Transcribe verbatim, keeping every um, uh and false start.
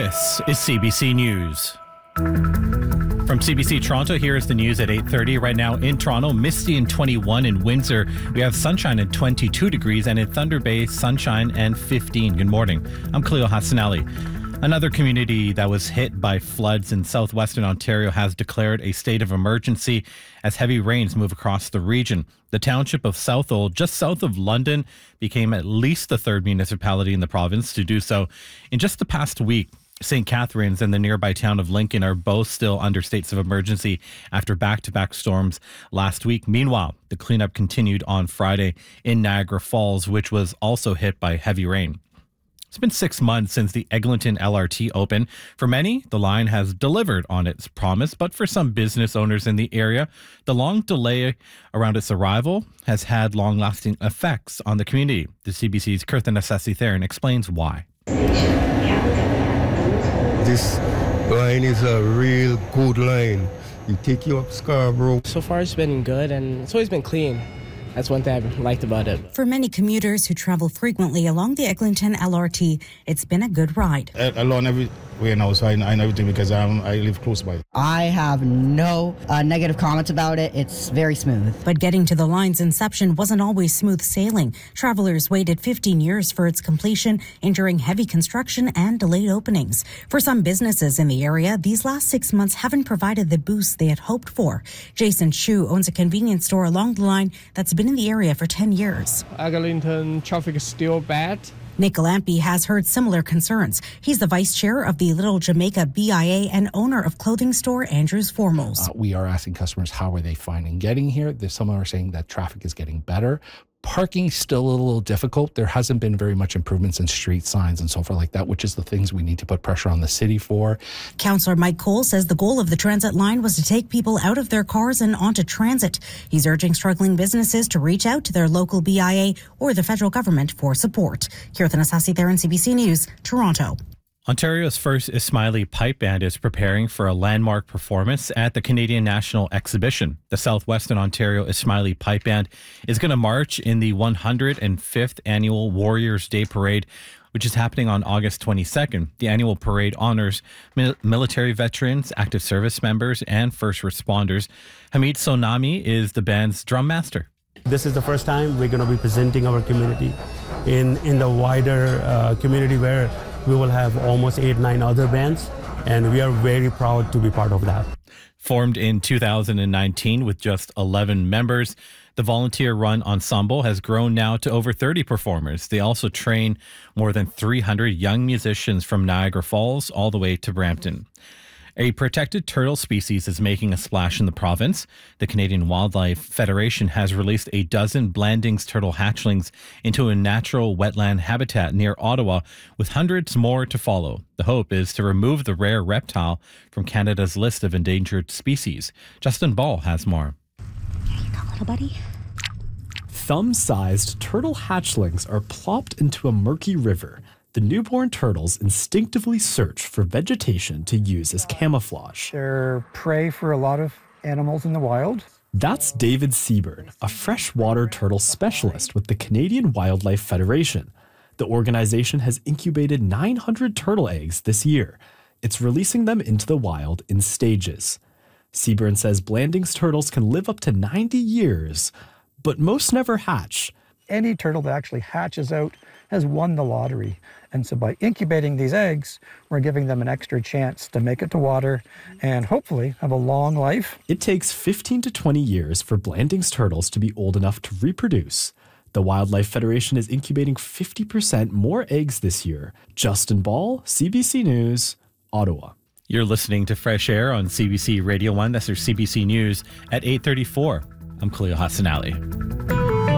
This is C B C News. From C B C Toronto, here is the news at eight thirty. Right now in Toronto, misty and twenty-one. In Windsor, we have sunshine and twenty-two degrees, and in Thunder Bay, sunshine and fifteen. Good morning. I'm Khalil Hassanali. Another community that was hit by floods in southwestern Ontario has declared a state of emergency as heavy rains move across the region. The township of Southold, just south of London, became at least the third municipality in the province to do so. In just the past week, Saint Catharines and the nearby town of Lincoln are both still under states of emergency after back-to-back storms last week. Meanwhile, the cleanup continued on Friday in Niagara Falls, which was also hit by heavy rain. It's been six months since the Eglinton L R T opened. For many, the line has delivered on its promise, but for some business owners in the area, the long delay around its arrival has had long-lasting effects on the community. The C B C's Kirtan Asasi-Theron explains why. This line is a real good line. You take you up Scarborough. So far it's been good and it's always been clean. That's one thing I've liked about it. For many commuters who travel frequently along the Eglinton L R T, it's been a good ride. Along every way now, so I, I know everything because um, I live close by. I have no uh, negative comments about it. It's very smooth. But getting to the line's inception wasn't always smooth sailing. Travelers waited fifteen years for its completion, enduring heavy construction and delayed openings. For some businesses in the area, these last six months haven't provided the boost they had hoped for. Jason Chu owns a convenience store along the line that's been in the area for ten years. Eglinton traffic is still bad. Nick Galampy has heard similar concerns. He's the vice chair of the Little Jamaica B I A and owner of clothing store Andrews Formals. Uh, we are asking customers, how are they finding getting here? There's some are saying that traffic is getting better. Parking is still a little difficult. There hasn't been very much improvements in street signs and so forth like that, which is the things we need to put pressure on the city for. Councillor Mike Cole says the goal of the transit line was to take people out of their cars and onto transit. He's urging struggling businesses to reach out to their local B I A or the federal government for support. Kirtan Asasi-Theron, C B C News, Toronto. Ontario's first Ismaili Pipe Band is preparing for a landmark performance at the Canadian National Exhibition. The Southwestern Ontario Ismaili Pipe Band is going to march in the one hundred fifth Annual Warriors' Day Parade, which is happening on August twenty-second. The annual parade honors mil- military veterans, active service members, and first responders. Hamid Sonami is the band's drum master. This is the first time we're going to be presenting our community in, in the wider uh, community where we will have almost eight, nine other bands, and we are very proud to be part of that. Formed in two thousand nineteen with just eleven members, the volunteer-run ensemble has grown now to over thirty performers. They also train more than three hundred young musicians from Niagara Falls all the way to Brampton. A protected turtle species is making a splash in the province. The Canadian Wildlife Federation has released a dozen Blandings turtle hatchlings into a natural wetland habitat near Ottawa, with hundreds more to follow. The hope is to remove the rare reptile from Canada's list of endangered species. Justin Ball has more. Here you go, little buddy. Thumb-sized turtle hatchlings are plopped into a murky river. The newborn turtles instinctively search for vegetation to use as camouflage. They're prey for a lot of animals in the wild. That's David Seaburn, a freshwater turtle specialist with the Canadian Wildlife Federation. The organization has incubated nine hundred turtle eggs this year. It's releasing them into the wild in stages. Seaburn says Blandings turtles can live up to ninety years, but most never hatch. Any turtle that actually hatches out has won the lottery. And so by incubating these eggs, we're giving them an extra chance to make it to water and hopefully have a long life. It takes fifteen to twenty years for Blandings turtles to be old enough to reproduce. The Wildlife Federation is incubating fifty percent more eggs this year. Justin Ball, C B C News, Ottawa. You're listening to Fresh Air on C B C Radio one. That's your C B C News at eight thirty-four. I'm Khalil Hassanali.